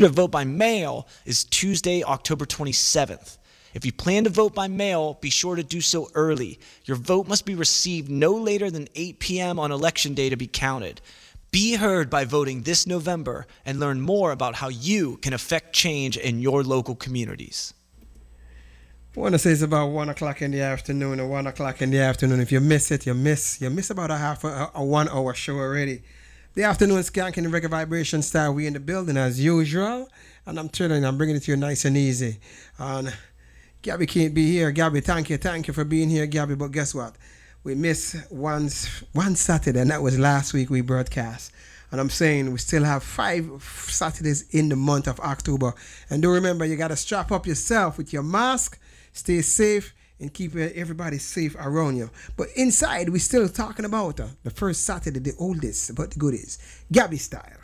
to vote by mail is Tuesday, October 27th. If you plan to vote by mail, be sure to do so early. Your vote must be received no later than 8 p.m. on Election Day to be counted. Be heard by voting this November and learn more about how you can affect change in your local communities. I want to say it's about 1 o'clock in the afternoon or 1 o'clock in the afternoon. If you miss it, you miss about a 1 hour show already. The afternoon skanking the reggae vibration style. We in the building as usual. And I'm bringing it to you nice and easy. And Gabby can't be here. Gabby, thank you for being here, Gabby. But guess what? We missed one Saturday, and that was last week we broadcast. And I'm saying we still have 5 Saturdays in the month of October. And do remember, you got to strap up yourself with your mask, stay safe, and keep everybody safe around you. But inside, we're still talking about the first Saturday, the oldest, but the goodies. Gabby style.